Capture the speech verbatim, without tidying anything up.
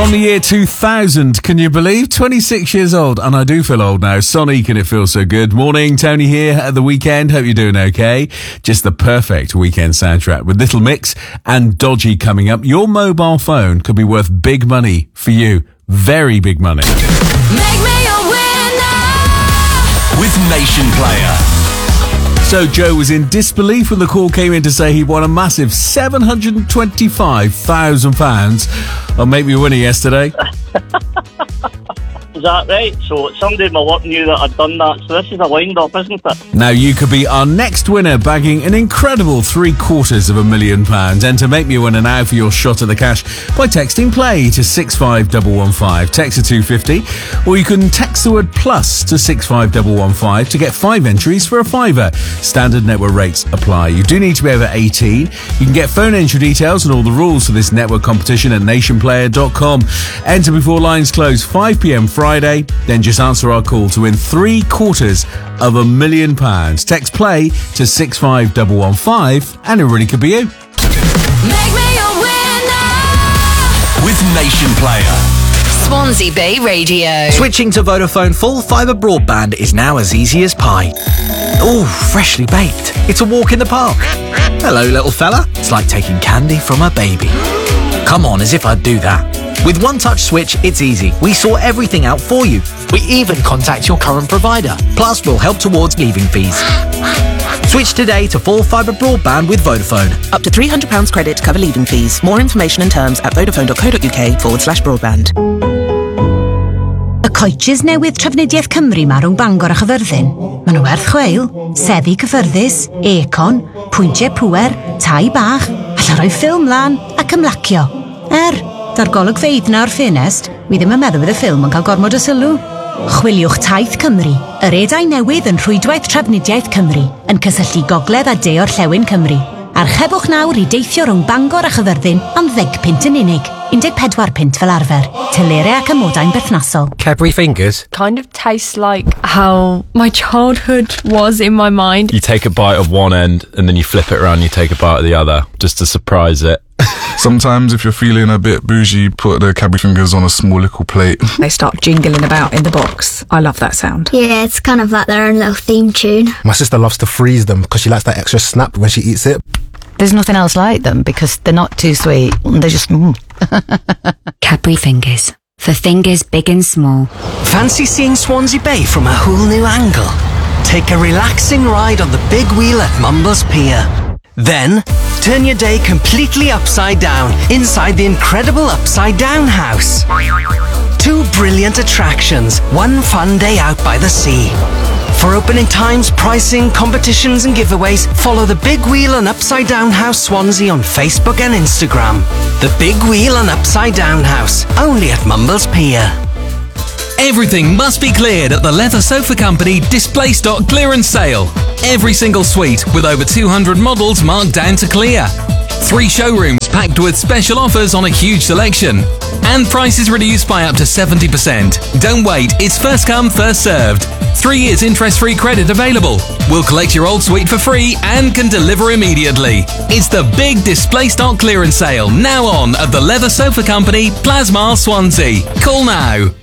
From the year two thousand, can you believe? twenty-six years old, and I do feel old now. Sonic, and it feels so good. Morning, Tony here at the weekend. Hope you're doing okay. Just the perfect weekend soundtrack with Little Mix and Dodgy coming up. Your mobile phone could be worth big money for you. Very big money. Make me a winner with Nation Player. So Joe was in disbelief when the call came in to say he won a massive seven hundred twenty-five thousand pounds on Make Me a Winner yesterday. Is that right? So somebody in my work knew that I'd done that, so this is a wind-up, isn't it? Now you could be our next winner, bagging an incredible three quarters of a million pounds. And to Make Me a Winner now for your shot at the cash by texting play to six five one one five. Text to two fifty, or you can text the word plus to six five one one five to get five entries for a fiver. Standard network rates apply. You do need to be over eighteen. You can get phone entry details and all the rules for this network competition at nation player dot com. Enter before lines close five p.m. Friday, then just answer our call to win three quarters of a million pounds. Text play to six five one one five and it really could be you. Make me a winner with Nation Player. Swansea Bay Radio. Switching to Vodafone full fibre broadband is now as easy as pie. Ooh, freshly baked. It's a walk in the park. Hello, little fella. It's like taking candy from a baby. Come on, as if I'd do that. With One Touch Switch, it's easy. We sort everything out for you. We even contact your current provider. Plus, we'll help towards leaving fees. Switch today to full fibre broadband with Vodafone. Up to three hundred pounds credit to cover leaving fees. More information and terms at vodafone.co.uk forward slash broadband. Y coaches newydd Trafnidiaeth Cymru ma rhwng Bangor a Chyfyrddin. Maen nhw werth chweil, seddi cyffyrddus, econ, pwyntiau pŵer, tai bach, alla rhoi ffilm lan ac ymlacio. Er, da'r golygfeydd na o'r ffenest, wi ddim yn meddwl bydd y ffilm yn cael gormod o sylw. Chwiliwch Taith Cymru, yr edau newydd yn rhwydwaith Trafnidiaeth Cymru, yn cysylltu gogledd a de orllewin Cymru. Archebwch nawr i deithio rhwng Bangor a Chyfyrddin am ddeg punt yn unig, un deg pedwar punt fel arfer, telerau ac amodau'n berthnasol. Cadbury Fingers kind of tastes like how my childhood was in my mind. You take a bite of one end and then you flip it around and you take a bite of the other just to surprise it. Sometimes if you're feeling a bit bougie, put the Cadbury Fingers on a small little plate. They start jingling about in the box. I love that sound. Yeah, it's kind of like their own little theme tune. My sister loves to freeze them because she likes that extra snap when she eats it. There's nothing else like them because they're not too sweet. They're just... Mm. Cadbury Fingers. For fingers big and small. Fancy seeing Swansea Bay from a whole new angle? Take a relaxing ride on the big wheel at Mumbles Pier. Then, turn your day completely upside down inside the incredible Upside Down House. Two brilliant attractions, one fun day out by the sea. For opening times, pricing, competitions and giveaways, follow the Big Wheel and Upside Down House Swansea on Facebook and Instagram. The Big Wheel and Upside Down House, only at Mumbles Pier. Everything must be cleared at the Leather Sofa Company Display Stock Clearance Sale. Every single suite with over two hundred models marked down to clear. Three showrooms packed with special offers on a huge selection. And prices reduced by up to seventy percent. Don't wait, it's first come, first served. Three years interest-free credit available. We'll collect your old suite for free and can deliver immediately. It's the big Display Stock Clearance Sale now on at the Leather Sofa Company, Plasmar, Swansea. Call now.